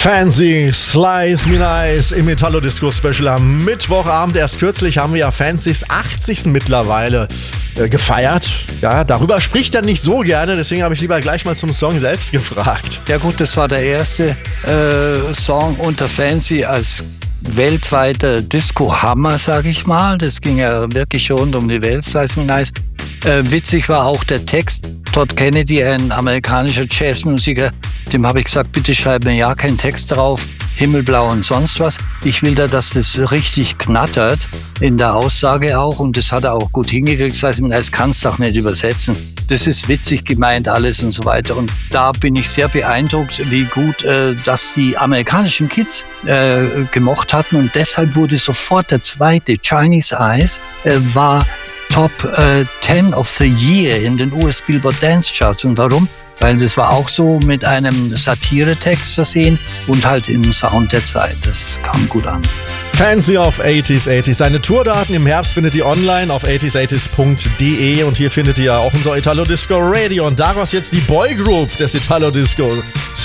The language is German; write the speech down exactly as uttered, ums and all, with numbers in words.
Fancy, Slice Me Nice im Italo-Disco-Special am Mittwochabend. Erst kürzlich haben wir ja Fancy's achtzigsten mittlerweile äh, gefeiert. Ja, darüber spricht er nicht so gerne, deswegen habe ich lieber gleich mal zum Song selbst gefragt. Ja gut, das war der erste äh, Song unter Fancy als weltweiter Disco-Hammer, sag ich mal. Das ging ja wirklich rund um die Welt, Slice Me Nice. Äh, witzig war auch der Text. Todd Kennedy, ein amerikanischer Jazzmusiker, dem habe ich gesagt, bitte schreib mir ja keinen Text drauf, Himmelblau und sonst was. Ich will da, dass das richtig knattert, in der Aussage auch. Und das hat er auch gut hingekriegt. Das heißt, das kannst du auch nicht übersetzen. Das ist witzig gemeint alles und so weiter. Und da bin ich sehr beeindruckt, wie gut äh, das die amerikanischen Kids äh, gemocht hatten. Und deshalb wurde sofort der zweite, Chinese Eyes, äh, war Top äh, zehn of the Year in den U S Billboard Dance Charts. Und warum? Weil das war auch so mit einem Satire-Text versehen und halt im Sound der Zeit. Das kam gut an. Fancy auf achtziger achtzig. Seine Tourdaten im Herbst findet ihr online auf achtziger achtzig punkt de und hier findet ihr auch unser Italo Disco Radio und daraus jetzt die Boygroup des Italo Disco